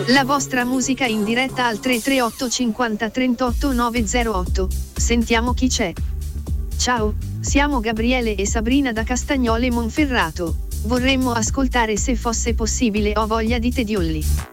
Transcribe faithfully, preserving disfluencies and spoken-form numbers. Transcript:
La vostra musica in diretta al tre tre otto cinquanta trentotto novecentotto. Sentiamo chi c'è. Ciao, siamo Gabriele e Sabrina da Castagnole Monferrato. Vorremmo ascoltare Se fosse possibile Ho voglia di te di Olli.